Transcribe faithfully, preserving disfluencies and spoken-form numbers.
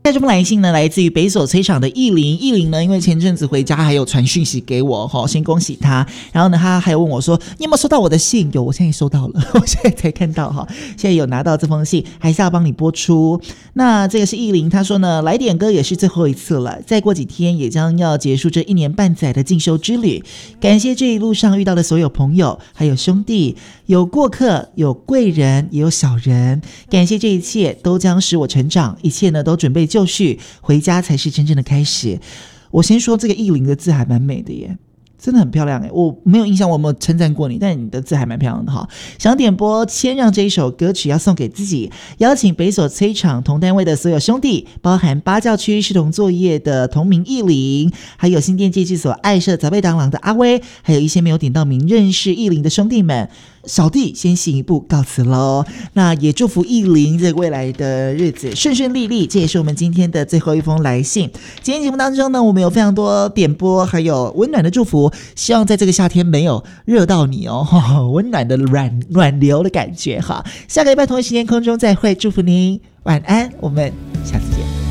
下这封来信呢，来自于北所催场的艺林。艺林呢，因为前阵子回家还有传讯息给我，哈，先恭喜他。然后呢，他还有问我说：“你有没有收到我的信？”有，我现在收到了，我现在才看到哈，现在有拿到这封信，还是要帮你播出。那这个是艺林，他说呢，来点歌也是最后一次了，再过几天也将要结束这一年半载的进修之旅。感谢这一路上遇到的所有朋友，还有兄弟，有过客，有贵人，也有小人。感谢这一切都将使我成长，一切呢都准备就绪，回家才是真正的开始。我先说这个艺林的字还蛮美的耶，真的很漂亮耶，我没有印象我有没有称赞过你，但你的字还蛮漂亮的哈。想点播谦让这一首歌曲要送给自己，邀请北所催场同单位的所有兄弟，包含八教区视同作业的同名艺林，还有新店界技所爱社杂贝当郎的阿威，还有一些没有点到名认识艺林的兄弟们，小弟先行一步告辞咯。那也祝福艺林在未来的日子顺顺利利，这也是我们今天的最后一封来信。今天节目当中呢，我们有非常多点播还有温暖的祝福，希望在这个夏天没有热到你哦，温暖的软暖流的感觉哈。下个礼拜同一时间空中再会，祝福您晚安，我们下次见。